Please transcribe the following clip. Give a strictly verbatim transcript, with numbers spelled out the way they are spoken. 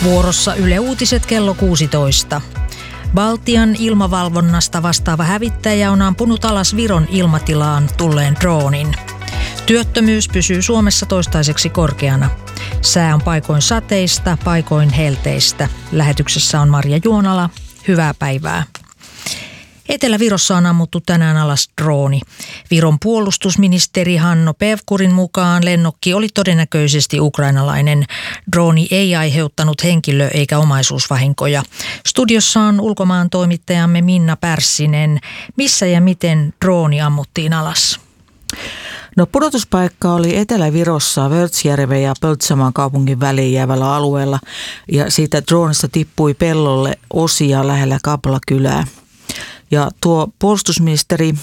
Vuorossa Yle Uutiset kello kuusitoista. Baltian ilmavalvonnasta vastaava hävittäjä on ampunut alas Viron ilmatilaan tulleen droonin. Työttömyys pysyy Suomessa toistaiseksi korkeana. Sää on paikoin sateista, paikoin helteistä. Lähetyksessä on Marja Juonala. Hyvää päivää. Etelä-Virossa on ammuttu tänään alas drooni. Viron puolustusministeri Hanno Pevkurin mukaan lennokki oli todennäköisesti ukrainalainen. Drooni ei aiheuttanut henkilö- eikä omaisuusvahinkoja. Studiossa on ulkomaan toimittajamme Minna Pärssinen. Missä ja miten drooni ammuttiin alas? No pudotuspaikka oli Etelä-Virossa Vörtsjärven ja Pöltsamaan kaupungin väliin jäävällä alueella ja siitä droonista tippui pellolle osia lähellä Kaplakylää. Ja tuo puolustusministeri